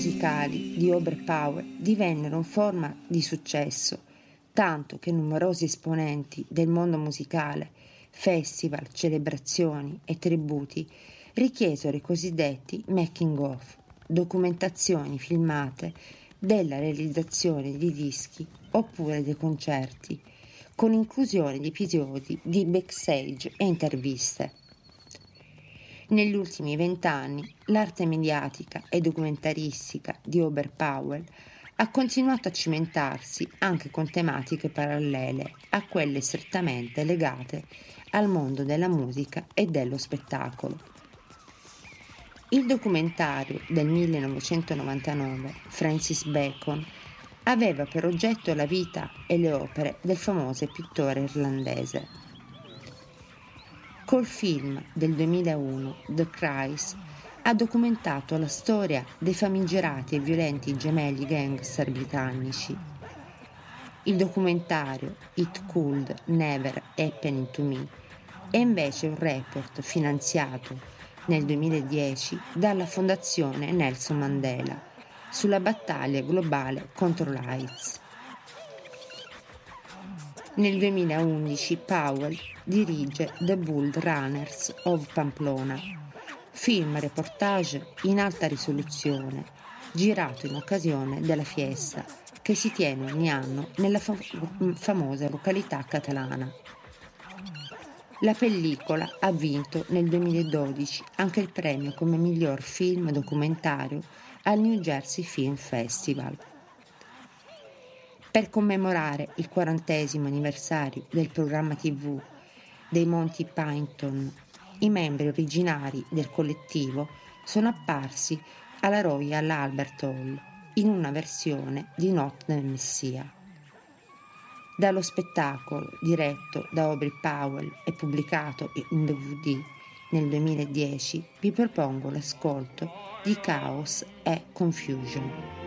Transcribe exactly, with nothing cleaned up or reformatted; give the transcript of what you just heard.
musicali di Aubrey Powell divennero forma di successo, tanto che numerosi esponenti del mondo musicale, festival, celebrazioni e tributi richiesero i cosiddetti making of, documentazioni filmate della realizzazione di dischi oppure dei concerti, con inclusione di episodi di backstage e interviste. Negli ultimi vent'anni l'arte mediatica e documentaristica di Aubrey Powell ha continuato a cimentarsi anche con tematiche parallele a quelle strettamente legate al mondo della musica e dello spettacolo. Il documentario del millenovecentonovantanove, Francis Bacon, aveva per oggetto la vita e le opere del famoso pittore irlandese. Col film del duemilauno, The Cries, ha documentato la storia dei famigerati e violenti gemelli gangster britannici. Il documentario It Could Never Happen to Me è invece un report finanziato nel duemiladieci dalla Fondazione Nelson Mandela sulla battaglia globale contro l'AIDS. Nel duemilaundici Powell dirige The Bull Runners of Pamplona, film reportage in alta risoluzione, girato in occasione della fiesta che si tiene ogni anno nella fam- famosa località catalana. La pellicola ha vinto nel duemiladodici anche il premio come miglior film documentario al New Jersey Film Festival. Per commemorare il quarantesimo anniversario del programma tivù dei Monty Python, i membri originari del collettivo sono apparsi alla Royal Albert Hall in una versione di Not the Messiah. Dallo spettacolo, diretto da Aubrey Powell e pubblicato in D V D nel duemiladieci, vi propongo l'ascolto di Chaos e Confusion.